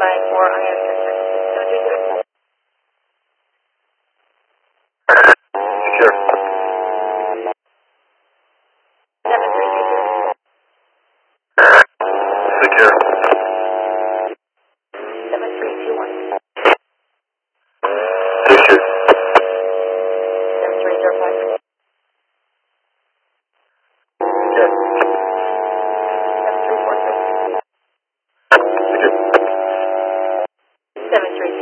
4 on your system. Secure. 7322. Secure. 7321. Secure. 7305. Secure. 7346. Secure. 73